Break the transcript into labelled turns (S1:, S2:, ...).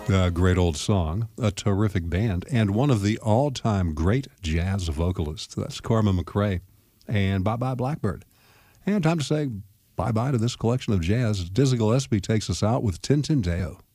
S1: A great old song, a terrific band, and one of the all-time great jazz vocalists. That's Corman McRae. And bye-bye Blackbird. And time to say bye-bye to this collection of jazz. Dizzy Gillespie takes us out with Tintin Deo.